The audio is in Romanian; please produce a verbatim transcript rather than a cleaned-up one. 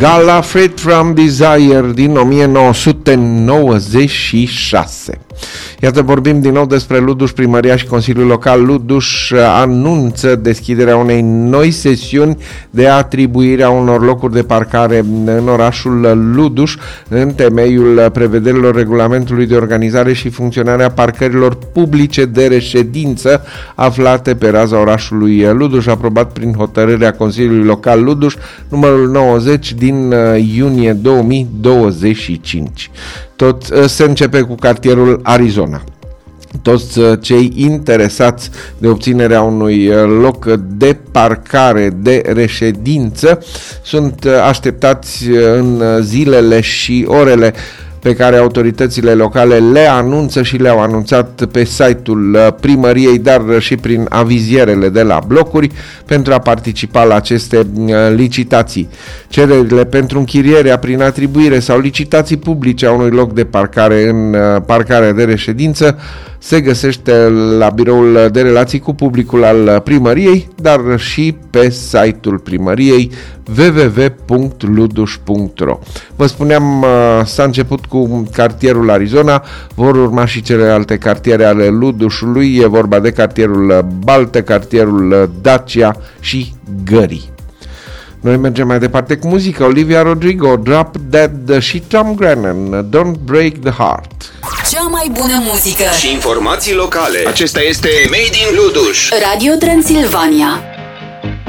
Gala Freed from Desire din o mie nouă sute nouăzeci și șase. Iată, vorbim din nou despre Luduș. Primăria și Consiliul Local Luduș anunță deschiderea unei noi sesiuni de atribuire a unor locuri de parcare în orașul Luduș, în temeiul prevederilor regulamentului de organizare și funcționare a parcărilor publice de reședință aflate pe raza orașului Luduș, aprobat prin hotărârea Consiliului Local Luduș numărul nouăzeci din iunie două mii douăzeci și cinci. Tot se începe cu cartierul Arizona. Toți cei interesați de obținerea unui loc de parcare de reședință sunt așteptați în zilele și orele pe care autoritățile locale le anunță și le-au anunțat pe site-ul primăriei, dar și prin avizierele de la blocuri, pentru a participa la aceste licitații. Cererile pentru închirierea prin atribuire sau licitații publice a unui loc de parcare în parcare de reședință se găsește la biroul de relații cu publicul al primăriei, dar și pe site-ul primăriei w w w punct luduș punct ro. Vă spuneam, s-a început cu cartierul Arizona, vor urma și celelalte cartiere ale Ludușului, e vorba de cartierul Baltă, cartierul Dacia și Gării. Noi mergem mai departe cu muzica. Olivia Rodrigo, Drop Dead, și Tom Grennan, Don't Break the Heart. Cea mai bună muzică și informații locale. Acesta este Made in Luduș. Radio Transilvania.